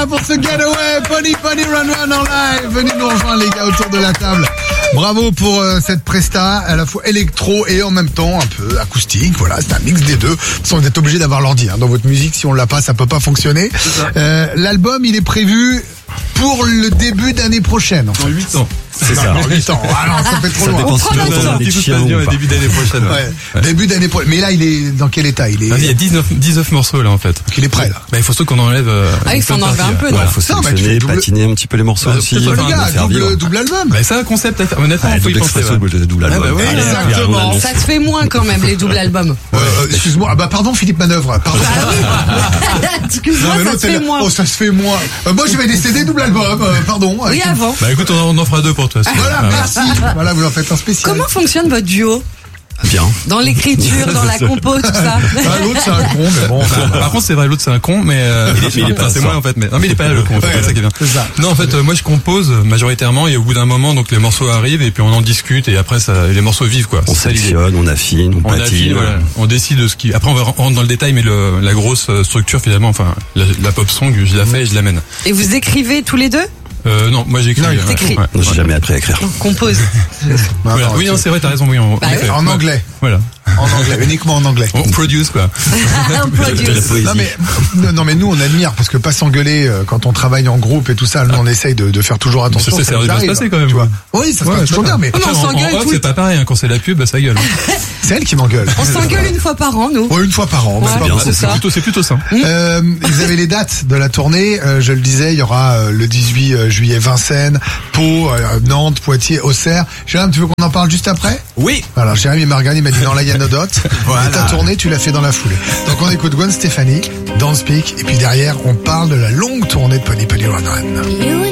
là pour ce getaway. Pony Run Run en live. Venez nous rejoindre les gars autour de la table. Bravo pour cette presta, à la fois électro et en même temps un peu acoustique. Voilà, c'est un mix des deux. De toute façon, vous êtes obligé d'avoir l'ordi dans votre musique. Si on l'a pas, ça peut pas fonctionner. L'album, il est prévu pour le début d'année prochaine. Dans 8 ans. C'est ça. 8 ans. Alors, ça fait trop loin. Dépend si on des chiens ou pas. Début d'année prochaine. Ouais. Début d'année prochaine. Mais là, il est dans quel état? Il y a 19 morceaux là en fait. Donc il est prêt là. Il faut surtout qu'on enlève. Il faut en enlever un peu. Il faut sélectionner, patiner un petit peu les morceaux aussi. Les gars, double album. C'est un concept à faire. Honnêtement, il faut y penser. Double album. Exactement. Ça se fait moins quand même les doubles albums. Excuse-moi. Pardon Philippe Manœuvre. Pardon. Excuse-moi, ça se fait moins. Oh, ça se fait moins. Moi, je vais des CD double album. Pardon. Oui, avant. Écoute, on en fera 2 pour toi. Voilà, merci. Voilà, vous en faites un spécial. Comment fonctionne votre duo? Bien. Dans l'écriture, dans la compo, tout ça. L'autre, c'est un con, mais bon. Par contre, c'est vrai, l'autre, c'est un con, mais il est pas. C'est moi, en fait. Non, mais il est pas là, le con. C'est ça qui est bien. C'est ça. Non, en fait, moi, je compose majoritairement, et au bout d'un moment, donc, les morceaux arrivent, et puis on en discute, et après, les morceaux vivent, quoi. On sélectionne, on affine, on patine. Voilà. On décide de ce qui, après, on va rentrer dans le détail, mais la grosse structure, finalement, enfin, la pop song, je la fais et je l'amène. Et vous écrivez tous les deux? Non, moi j'écris. T'écris. Non, j'ai jamais appris à écrire. On compose. Voilà. Oui, non, c'est vrai, t'as raison, oui. En anglais. Voilà. En anglais, uniquement en anglais. On produce, quoi. On produce. Non mais nous on admire parce que pas s'engueuler quand on travaille en groupe et tout ça, nous on essaye de faire toujours attention. Ça va bien se passer quand même. Tu vois. Oui, ça se passe toujours bien, mais on s'engueule tout. C'est pas pareil, quand c'est la pub, ça gueule. C'est elle qui m'engueule. On s'engueule une fois par an, nous. Ouais, une fois par an. C'est plutôt ça. Vous avez les dates de la tournée. Je le disais, il y aura le 18 juillet Vincennes, Pau, Nantes, Poitiers, Auxerre. Jérôme, tu veux qu'on en parle juste après? Oui. Alors Jérémy il m'a regardé, il m'a dit dans la Yanodote. Voilà. Et ta tournée, tu l'as fait dans la foulée. Donc on écoute Gwen Stefani, Don't Speak, et puis derrière, on parle de la longue tournée de Pony Run Run.